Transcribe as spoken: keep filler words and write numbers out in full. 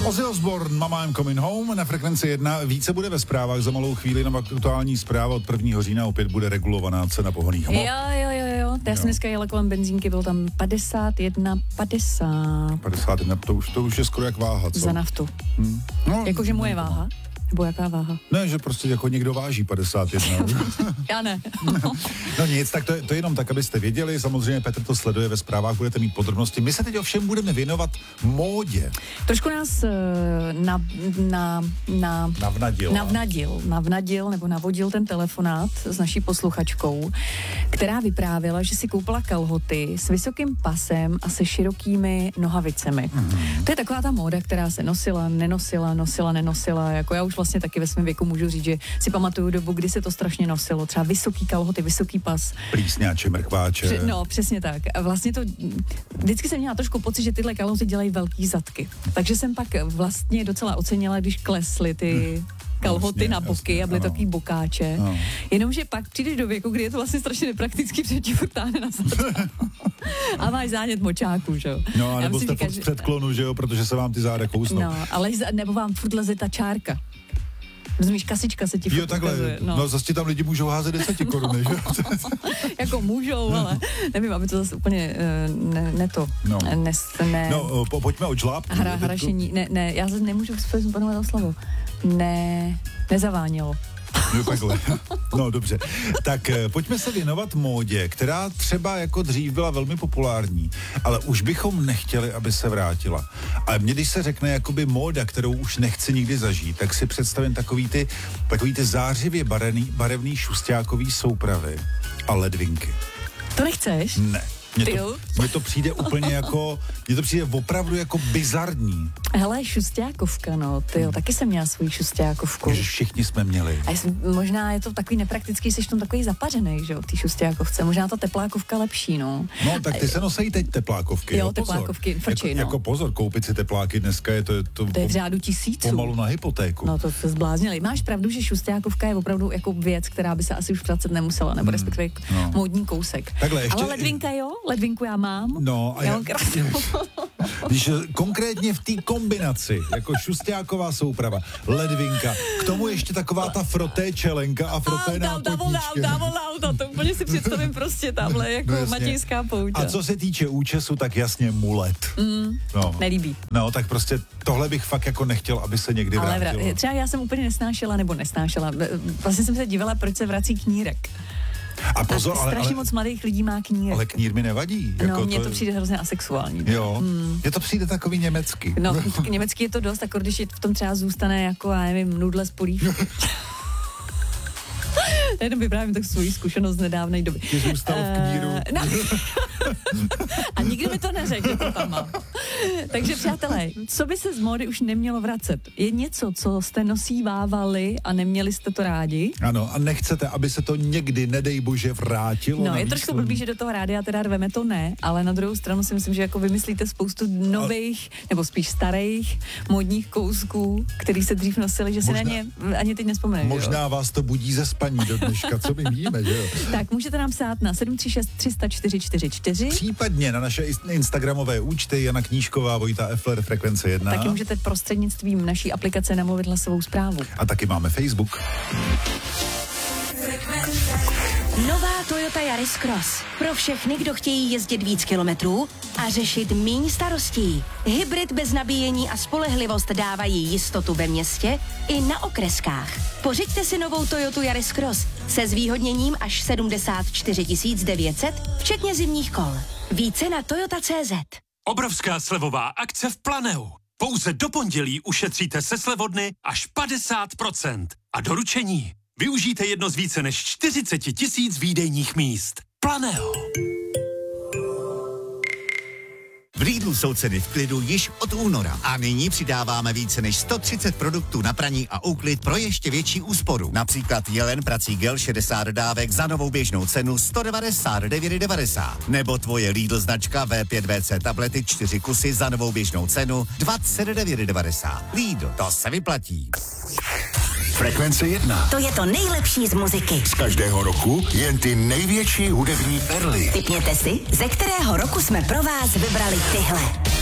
Ozzy Osbourne, Mama I'm Coming Home na Frekvenci jedna. Více bude ve zprávách za malou chvíli, nebo aktuální zpráva od prvního října opět bude regulovaná cena pohonných hmot. Jo, jo, jo, jo. Já jsem dneska jela kolem benzínky, bylo tam padesát jedna padesát. padesát jedna, to už, to už je skoro jak váha, co? Za naftu. Hmm. No, Jakože moje váha? Nebo jaká váha? Ne, že prostě jako někdo váží padesát jedna. Já ne. No nic, tak to je, to je jenom tak, abyste věděli. Samozřejmě Petr to sleduje ve zprávách, budete mít podrobnosti. My se teď ovšem budeme věnovat módě. Trošku nás na, na, na, navnadil. Navnadil, navnadil nebo navodil ten telefonát s naší posluchačkou, která vyprávěla, že si koupila kalhoty s vysokým pasem a se širokými nohavicemi. Mm. To je taková ta móda, která se nosila, nenosila, nosila, nenosila. Jako já už vlastně taky ve svém věku můžu říct, že si pamatuju dobu, kdy se to strašně nosilo. Třeba vysoký kalhoty, vysoký pas. Plísňáče, mrkváče. Pře- no, přesně tak. A vlastně to, vždycky jsem měla trošku pocit, že tyhle kalhoty dělají velký zadky. Takže jsem pak vlastně docela ocenila, když klesly ty hmm. kalhoty jasně, na boky jasně, a byly ano. takový bokáče. Ano. Jenomže pak přijdeš do věku, kdy je to vlastně strašně nepraktický, protože ti furt táhne na zadek. A máš zánět močáku, že jo. No, a nebo jste furt v předklonu, že jo, protože se vám ty záda kousnou. No, ale nebo vám furt leze ta čárka. Rozumíš, kasička se ti furt jo, takhle, ukazuje. No, no zase tam lidi můžou házet deset koruny, že? Jako můžou, ale nevím, aby to zase úplně ne, ne to. No, ne, ne, no po, pojďme od žlábku. Hra, hrašení, ne, ne, já zase nemůžu vzpomenout to slovo. Ne, nezavánělo. Jo, takhle. No dobře. Tak pojďme se věnovat módě, která třeba jako dřív byla velmi populární, ale už bychom nechtěli, aby se vrátila. A mně, když se řekne jakoby móda, kterou už nechci nikdy zažít, tak si představím takový ty, takový ty zářivě barevný, barevný šusťákový soupravy a ledvinky. To nechceš? Ne. Mně to, mně to přijde úplně jako, mně to přijde opravdu jako bizarní. Hele, šusťákovka, no, tyjo, hmm. taky jsem měla svou šusťákovku. Ježiš, všichni jsme měli. A jsem, možná je to takový nepraktický, jsi v tom takový zapařený, že jo, ty šusťákovce, možná ta teplákovka lepší, no. No, tak ty se nosejí teď teplákovky, jo, jo, teplákovky, frčí, jako, no. jako pozor, koupit si tepláky dneska je to... To, to je v řádu tisíců. Pomalu na hypotéku. No, to se zbláznili. Máš pravdu, že šusťákovka je opravdu jako věc, která by se asi už vracet nemusela, nebo hmm. respektive no. módní kousek. Takhle, ještě... Ale ledvinka jo, ledvinku já mám. No, a já, já, když konkrétně v té kombinaci, jako šusťáková souprava, ledvinka, k tomu ještě taková ta froté čelenka a froté nápotníčky. Double down, to úplně si představím prostě tamhle jako no matějská pouť. A co se týče účesu, tak jasně mulet. Mm, no. Nelíbí. No, tak prostě tohle bych fakt jako nechtěl, aby se někdy ale vrátilo. Vra- třeba já jsem úplně nesnášela, nebo nesnášela, vlastně jsem se dívala, proč se vrací knírek. A pozor, a ale, strašně ale, moc mladých lidí má knírek. Ale knír mi nevadí. No, jako mně to, to přijde hrozně asexuální. Jo, mm. je to přijde takový německý. No, německý je to dost, jako když v tom třeba zůstane jako, já nevím, nudle z polívky. Jenom vyprávím tak svoji zkušenost z nedávné doby. Ty zůstal v kníru. Uh, no. A nikdy mi to neřekl, že to tam má. Takže přátelé, co by se z módy už nemělo vracet? Je něco, co jste nosívávali a neměli jste to rádi? Ano, a nechcete, aby se to někdy, nedej bože, vrátilo. No, je trošku blbý, že do toho rádia teda rveme to ne, ale na druhou stranu si myslím, že jako vymyslíte spoustu nových, a... nebo spíš starých módních kousků, který se dřív nosili, že si možná, na ně ani teď nevzpomenete. Možná jo? Vás to budí ze spaní do dneška, co my víme, že jo? Tak můžete nám psát na sedm tři šest tři nula čtyři čtyři čtyři. Případně na naše instagramové účty Jana Knížková, Vojta Effler, Frekvence jedna. Taky můžete prostřednictvím naší aplikace namluvit hlasovou zprávu. A taky máme Facebook. Nová Toyota Yaris Cross. Pro všechny, kdo chtějí jezdit víc kilometrů a řešit míň starostí. Hybrid bez nabíjení a spolehlivost dávají jistotu ve městě i na okreskách. Pořiďte si novou Toyotu Yaris Cross se zvýhodněním až sedmdesát čtyři tisíc devět set, včetně zimních kol. Více na toyota tečka cé zet. Obrovská slevová akce v Planeu. Pouze do pondělí ušetříte se slevodny až padesát procent. A doručení využijte jedno z více než čtyřicet tisíc výdejních míst. Planeo. V Lidlu jsou ceny v klidu již od února a nyní přidáváme více než sto třicet produktů na praní a úklid pro ještě větší úsporu. Například Jelen prací gel šedesát dávek za novou běžnou cenu sto devadesát devět devadesát. Nebo tvoje Lidl značka vé pět vé cé tablety čtyři kusy za novou běžnou cenu dvacet devět devadesát. Lidl, to se vyplatí. Frekvence jedna. To je to nejlepší z muziky. Z každého roku jen ty největší hudební perly. Tipněte si, ze kterého roku jsme pro vás vybrali tyhle.